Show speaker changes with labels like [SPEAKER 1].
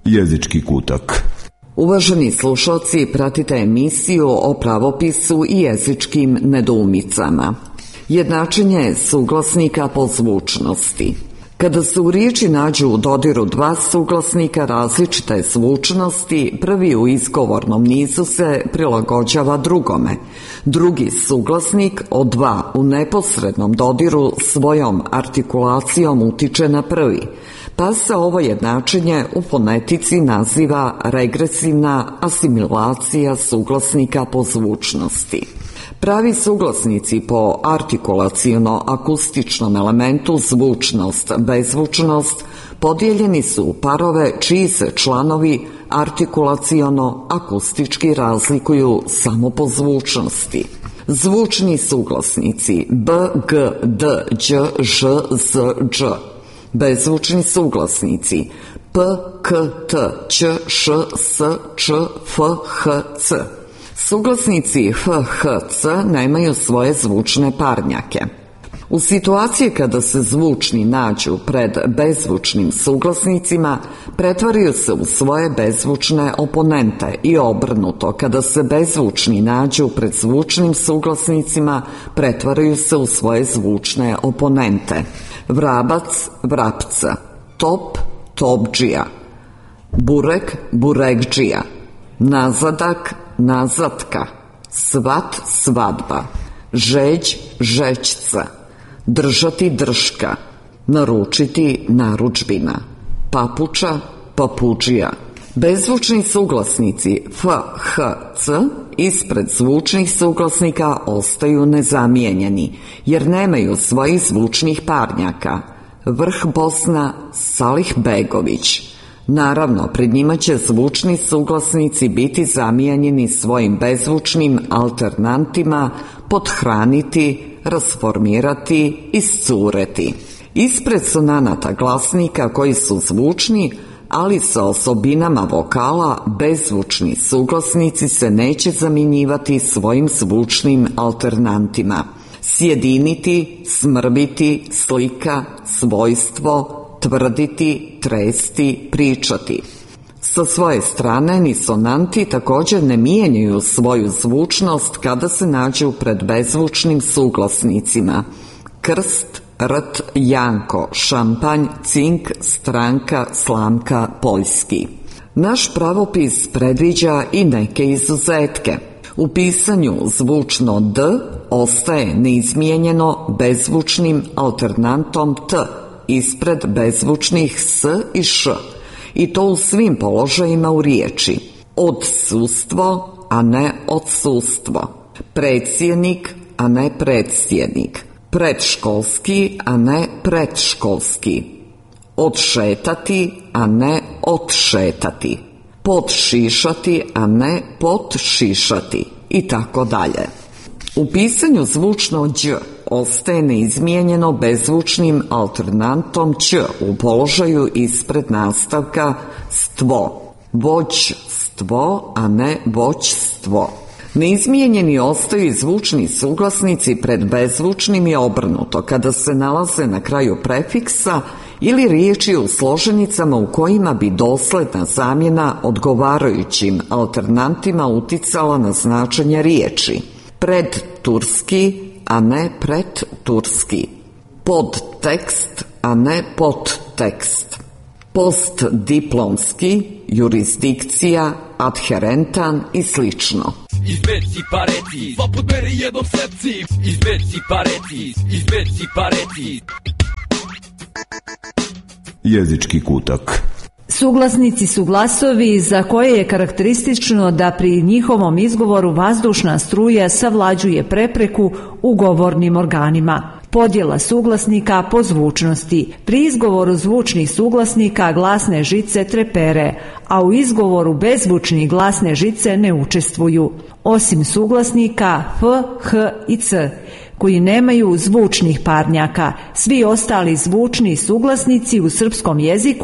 [SPEAKER 1] Jezički kutak.
[SPEAKER 2] Uvaženi slušalci, pratite emisiju o pravopisu i jezičkim nedoumicama. Jednačenje suglasnika po zvučnosti. Kada se u riječi nađu u dodiru dva suglasnika različite zvučnosti, prvi u izgovornom nizu se prilagođava drugome. Drugi suglasnik od dva u neposrednom dodiru svojom artikulacijom utiče na prvi, pa se ovo jednačenje u fonetici naziva regresivna asimilacija suglasnika po zvučnosti. Pravi suglasnici po artikulaciono-akustičnom elementu zvučnost, bezvučnost podijeljeni su u parove čiji se članovi artikulaciono-akustički razlikuju samo po zvučnosti. Zvučni suglasnici b, g, d, đ, ž, z, dž. Bezvučni suglasnici p, k, t, ć, š, s, č, f, h, c. Suglasnici f, h, c nemaju svoje zvučne parnjake. U situaciji kada se zvučni nađu pred bezvučnim suglasnicima, pretvaraju se u svoje bezvučne oponente i obrnuto, kada se bezvučni nađu pred zvučnim suglasnicima, pretvaraju se u svoje zvučne oponente. Vrabac, vrapca, top, topdžija, burek, burekdžija, nazadak, nazatka, svat, svadba, žeđ, žećca, držati, drška, naručiti, narudžbina, papuča, papuđija. Bezvučni suglasnici f, h, c ispred zvučnih suglasnika ostaju nezamijenjeni, jer nemaju svojih zvučnih parnjaka. Vrh Bosna, Salih Begović. Naravno, pred njima će zvučni suglasnici biti zamijenjeni svojim bezvučnim alternantima, pothraniti, rasformirati, iscureti. Ispred sonanata glasnika koji su zvučni, ali sa osobinama vokala, bezvučni suglasnici se neće zamjenjivati svojim zvučnim alternantima. Sjediniti, smrbiti, slika, svojstvo, tvrditi, tresti, pričati. Sa svoje strane nisonanti također ne mijenjaju svoju zvučnost kada se nađu pred bezvučnim suglasnicima. Krst, rt, janko, šampanj, cink, stranka, slamka, poljski. Naš pravopis predviđa i neke izuzetke. U pisanju zvučno d ostaje neizmijenjeno bezvučnim alternantom t ispred bezvučnih s i š, i to u svim položajima u riječi. Odsustvo, a ne odsustvo. Predsjednik, a ne predsjednik. Predškolski, a ne predškolski. Odšetati, a ne odšetati. Podšišati, a ne podšišati. I tako dalje. U pisanju zvučno đ ostaje neizmijenjeno bezvučnim alternantom ć u položaju ispred nastavka stvo. Vođstvo, a ne voćstvo. Neizmijenjeni ostaju zvučni suglasnici pred bezvučnim i obrnuto kada se nalaze na kraju prefiksa ili riječi u složenicama u kojima bi dosledna zamjena odgovarajućim alternantima uticala na značenje riječi. Predturski, a ne predturski. Podtekst, a ne podtekst. Postdiplomski, jurisdikcija, adherentan i slično.
[SPEAKER 3] Izbeci pareti, dva put meri jednom sepci. Izbeci pareti, izbeci pareti.
[SPEAKER 1] Jezički kutak.
[SPEAKER 4] Suglasnici su glasovi za koje je karakteristično da pri njihovom izgovoru vazdušna struja savlađuje prepreku u govornim organima. Podjela suglasnika po zvučnosti. Pri izgovoru zvučnih suglasnika glasne žice trepere, a u izgovoru bezzvučnih glasne žice ne učestvuju. Osim suglasnika f, h i c, koji nemaju zvučnih parnjaka, svi ostali zvučni suglasnici u srpskom jeziku